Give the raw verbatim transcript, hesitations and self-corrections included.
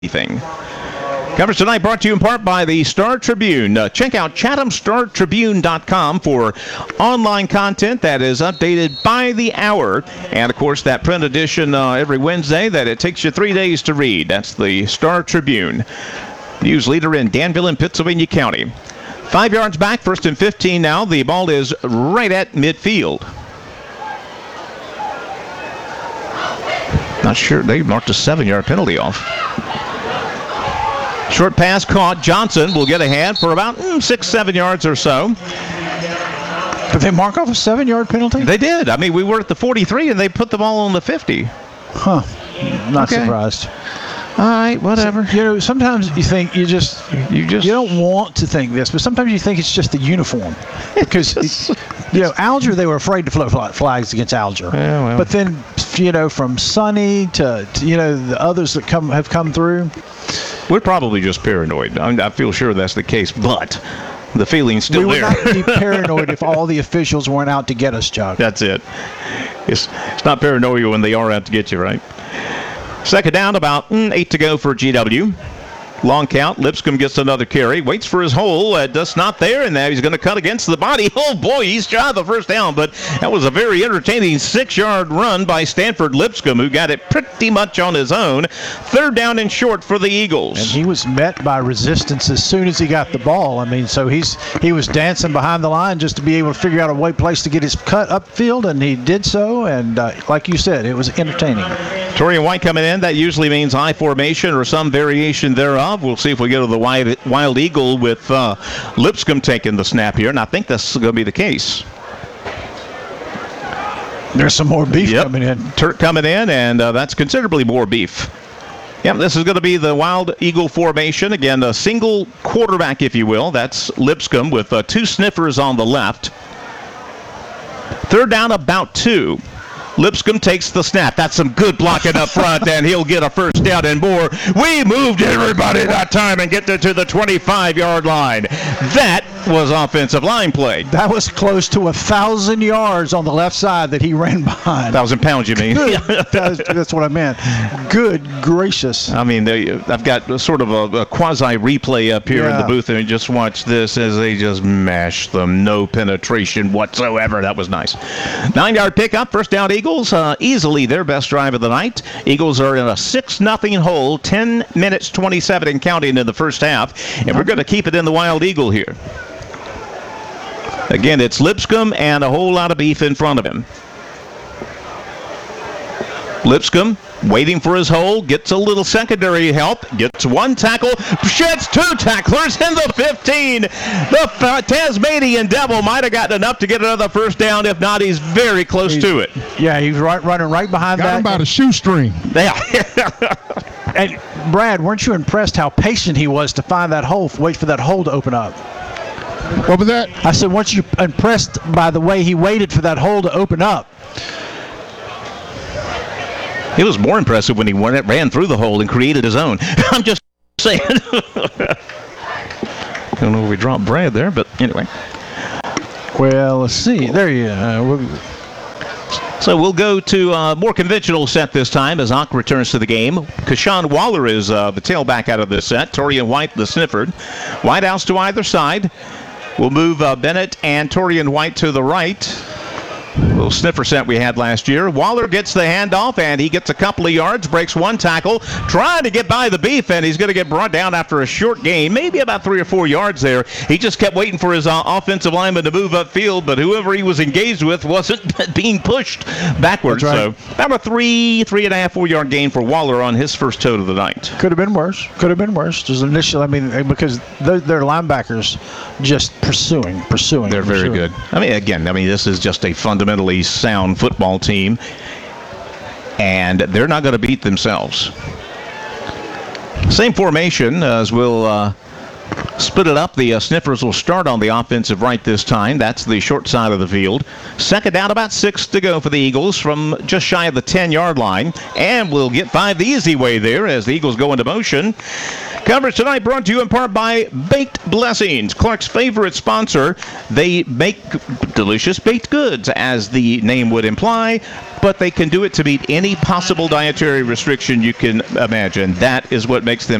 anything. Coverage tonight brought to you in part by the Star Tribune. Uh, check out chatham star tribune dot com for online content that is updated by the hour. And, of course, that print edition uh, every Wednesday that it takes you three days to read. That's the Star Tribune. News leader in Danville and Pittsylvania County. Five yards back, first and fifteen now. The ball is right at midfield. Not sure. They marked a seven-yard penalty off. Short pass caught. Johnson will get a hand for about mm, six, seven yards or so. Did they mark off a seven-yard penalty? They did. I mean, we were at the forty-three, and they put the ball on the fifty. Huh. Not Okay. surprised. All right, whatever. So, you know, sometimes you think you just you just you don't want to think this, but sometimes you think it's just the uniform, because you know Alger, they were afraid to float flags against Alger. Yeah, well. But then you know from Sonny to, to you know the others that come have come through. We're probably just paranoid. I, I feel sure that's the case, but the feeling's still we would there. not be paranoid if all the officials weren't out to get us, Chuck. That's it. It's it's not paranoia when they are out to get you, right? Second down, about mm, eight to go for G W. Long count. Lipscomb gets another carry. Waits for his hole. Uh, just not there, and now he's going to cut against the body. Oh, boy, he's tried the first down, but that was a very entertaining six-yard run by Stanford Lipscomb, who got it pretty much on his own. Third down and short for the Eagles. And he was met by resistance as soon as he got the ball. I mean, so he's he was dancing behind the line just to be able to figure out a way place to get his cut upfield, and he did so. And uh, like you said, it was entertaining. Torian White coming in. That usually means I formation or some variation thereof. We'll see if we go to the Wild, wild Eagle with uh, Lipscomb taking the snap here, and I think that's going to be the case. There's some more beef Yep. coming in. Turk coming in, and uh, that's considerably more beef. Yep, this is going to be the Wild Eagle formation. Again, a single quarterback, if you will. That's Lipscomb with uh, two sniffers on the left. Third down, about two. Lipscomb takes the snap. That's some good blocking up front, and he'll get a first down and more. We moved everybody that time and get to, to the twenty-five-yard line. That was offensive line play. That was close to a thousand yards on the left side that he ran behind. Thousand pounds, you mean? Good. that's, that's what I meant. Good gracious. I mean, they, I've got sort of a, a quasi-replay up here Yeah. in the booth, and just watch this as they just mash them. No penetration whatsoever. That was nice. Nine-yard pickup, first down Eagles. Uh, easily their best drive of the night. Eagles are in a six nothing hole, ten minutes twenty-seven and counting in the first half, and we're going to keep it in the Wild Eagle here. Again, it's Lipscomb and a whole lot of beef in front of him. Lipscomb waiting for his hole, gets a little secondary help, gets one tackle, sheds two tacklers in the fifteen. The uh, Tasmanian Devil might have gotten enough to get another first down. If not, he's very close He's- to it. Yeah, he was right, running right behind Got that. him by the shoestring. Yeah. And Brad, weren't you impressed how patient he was to find that hole, wait for that hole to open up? What was that? I said, weren't you impressed by the way he waited for that hole to open up? It was more impressive when he went, ran through the hole and created his own. I'm just saying. I don't know if we dropped Brad there, but anyway. Well, let's see. There you go. So we'll go to a more conventional set this time as Ock returns to the game. Kashawn Waller is uh, the tailback out of this set. Torian White, the sniffer. Wideouts to either side. We'll move uh, Bennett and Torian White to the right. Little sniffer set we had last year. Waller gets the handoff, and he gets a couple of yards, breaks one tackle, trying to get by the beef, and he's going to get brought down after a short gain, maybe about three or four yards there. He just kept waiting for his uh, offensive lineman to move upfield, but whoever he was engaged with wasn't being pushed backwards. That's right. So about a three, three and a half, four yard gain for Waller on his first tote of the night. Could have been worse. Could have been worse. Just initially, I mean, because their, their linebackers just pursuing, pursuing. They're very pursuing. good. I mean, again, I mean, this is just a fundamentally sound football team, and they're not going to beat themselves. Same formation as we'll uh, split it up. The uh, Sniffers will start on the offensive right this time. That's the short side of the field. Second down, about six to go for the Eagles from just shy of the ten-yard line. And we'll get five the easy way there as the Eagles go into motion. Coverage tonight brought to you in part by Baked Blessings, Clark's favorite sponsor. They make delicious baked goods, as the name would imply, but they can do it to meet any possible dietary restriction you can imagine. That is what makes them